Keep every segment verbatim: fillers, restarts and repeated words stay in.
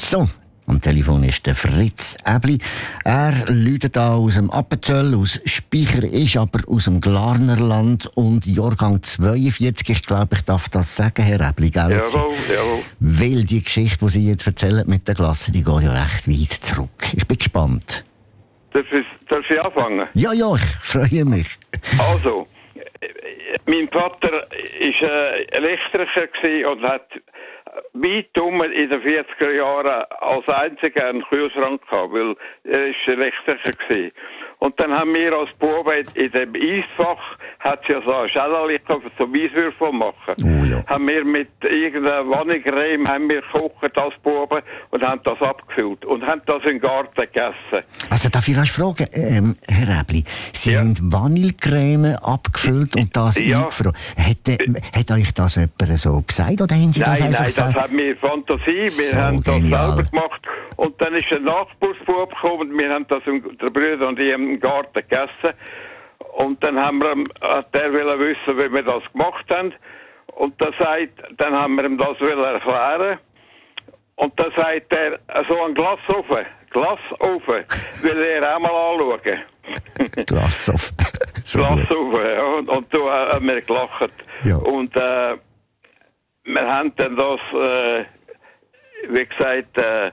So, am Telefon ist der Fritz Äbli. Er läutet da aus dem Appenzell, aus Speicher, ist aber aus dem Glarnerland und Jahrgang zweiundvierzig. Ich glaube, ich darf das sagen, Herr Äbli, gell? Jawohl, jawohl. Weil die Geschichte, die Sie jetzt erzählen mit der Klasse, die geht ja recht weit zurück. Ich bin gespannt. Darf ich, darf ich anfangen? Ja, ja, ich freue mich. Also, mein Vater war äh, Elektriker und hat weit um in den vierziger Jahren als einziger einen Kühlschrank gehabt, weil er ist Elektriker war. Und dann haben wir als Buben in dem Eisfach, hat es ja so ein Schälchen zum Eiswürfel machen. Oh ja. Haben wir mit irgendeiner Vanillecreme haben wir gekocht als Buben und haben das abgefüllt und haben das im Garten gegessen. Also darf ich euch fragen, ähm, Herr Äbli, Sie Ja. haben Vanillecreme abgefüllt und das Ja. eingefroren. Hat, äh, hat euch das jemand so gesagt oder haben Sie das Nein, einfach nein, das gesagt? haben wir Fantasie. Wir So haben das genial. selber gemacht. Und dann ist ein Nachbarsbub gekommen und wir haben das, im, der Brüder und ich, im Garten gegessen. Und dann haben wir, hat der wollte wissen, wie wir das gemacht haben. Und dann, sagt, dann haben wir ihm das wollen erklären. Und dann sagt er, so ein Glasofen, Glasofen, will er auch mal anschauen. Glas auf. So gut. Glasofen, ja. Und, und da haben wir gelacht. Ja. Und äh, wir haben dann das, äh, wie gesagt, äh,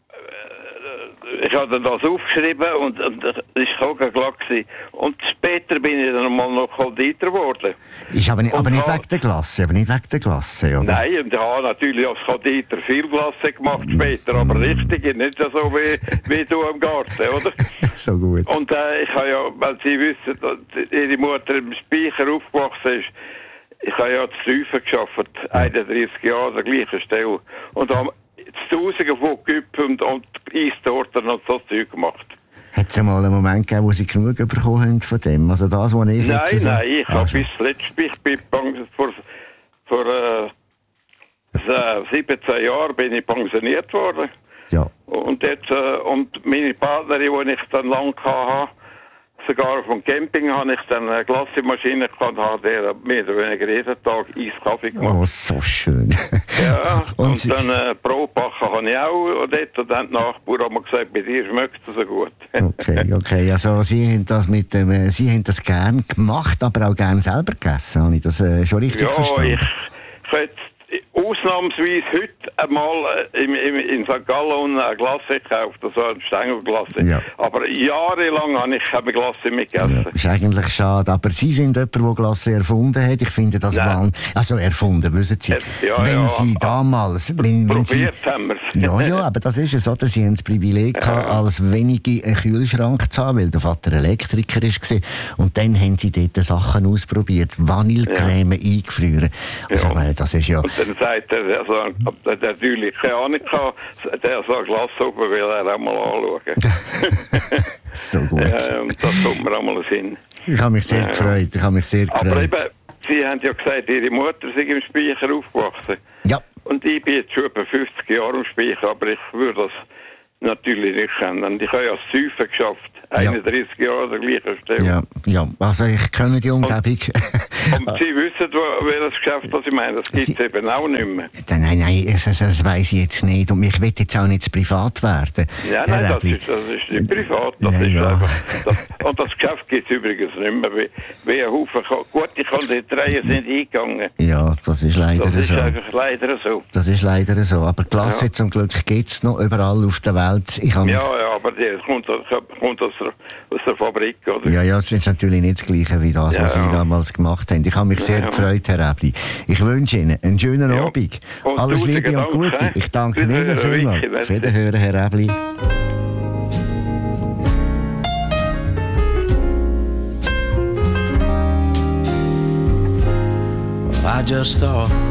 ich habe dann das aufgeschrieben und, und das war auch klar gewesen. Und später bin ich dann mal noch Konditer geworden. Ist aber nicht, aber Und nicht ha- wegen der Glasse, aber nicht wegen der Glasse, oder? Nein, und ich habe natürlich als Konditer viel Glasse gemacht später, aber richtig, nicht so wie, wie du im Garten, oder? So gut. Und äh, ich habe ja, weil Sie wissen, dass Ihre Mutter im Speicher aufgewachsen ist, ich habe ja zu Tüfen gearbeitet, einunddreißig Jahre an der gleichen Stelle. Und habe Tausende von Güppen und, und Eistorten und so Zeug gemacht. Hat es mal einen Moment gegeben, wo Sie genug bekommen haben von dem? Also das, was ich Nein, jetzt so... nein, ich Ah, habe schon. bis zuletzt, ich bin pens- vor, vor äh, so siebzehn Jahren bin ich pensioniert worden. Ja. Und jetzt, äh, und meine Partnerin, die ich dann lang hatte, sogar vom Camping habe ich dann eine Glassemaschine gehabt, habe der mehr oder weniger jeden Tag Eiskaffee gemacht. Oh, so schön. Ja, Und und, Sie- dann äh, Brotbacken habe ich auch dort. Und dann hat die Nachbarn haben gesagt, bei dir schmeckt es so gut. Okay, okay. Also Sie haben das mit dem, äh, Sie haben das gern gemacht, aber auch gern selber gegessen. Habe ich das äh, schon richtig Ja, verstanden? ich, ich hätte ausnahmsweise heute einmal äh, im, im, in Sankt Gallen eine Glasse gekauft, also eine Stängelglasse. Ja. Aber jahrelang habe ich keine Glasse mehr gegessen. Ja, ist eigentlich schade, aber Sie sind jemand, der Glasse erfunden hat. Ich finde das Nein. wahnsinnig. Also erfunden, wissen Sie. Ja, wenn ja. Sie damals... Wenn, wenn Sie, Probiert haben wir es. ja, ja, aber das ist es, oder? Sie haben das Privileg gehabt, als wenige einen Kühlschrank zu haben, weil der Vater Elektriker war. Und dann haben Sie dort Sachen ausprobiert. Vanillecreme eingefrieren. Also, Ja. ich meine, das ist ja... Und dann sagt er, der, so, der, der natürlich keine Ahnung gehabt, der so ein Glas oben will er auch mal anschauen. So gut. Ja, und das kommt mir auch mal hin. Ich habe mich sehr Ja. gefreut. Ich habe mich sehr gefreut. Aber eben, Sie haben ja gesagt, Ihre Mutter sei im Speicher aufgewachsen. Ja. Und ich bin jetzt schon etwa fünfzig Jahre im Speicher, aber ich würde das natürlich nicht kennen. Und ich habe ja als Säufer geschafft, einunddreißig Jahre an der gleichen Stelle. Ja, ja, also ich kenne die Umgebung. Und Sie wissen, wo- welches Geschäft das ich meine, das gibt es Sie- eben auch nicht mehr. Nein, nein, das, das, das weiss ich jetzt nicht. Und ich will jetzt auch nicht zu privat werden. Ja, Herr nein, das Äbli. ist, das ist nicht privat. Das Ja, ist ja. einfach, das, und das Geschäft gibt es übrigens nicht mehr. Wie, wie ein Haufen. Gute Konditoreien sind eingegangen. Ja, das ist leider Das ist so. einfach leider so. Das ist leider so. Aber Glasse Ja. zum Glück gibt es noch überall auf der Welt. Ich habe mich- Ja, ja, aber das kommt, das kommt aus, der, aus der Fabrik, oder? ja, ja, es ist natürlich nicht das Gleiche wie das, was Ja. Sie damals gemacht haben. Ich habe mich sehr Ja. gefreut, Herr Äbli. Ich wünsche Ihnen einen schönen Ja. Abend. Und Alles tausend Liebe und Dank, Gute. hä? Ich danke Ihnen Wiederhören, vielmals. Vicky, merci. Wiederhören, Herr Äbli. I just thought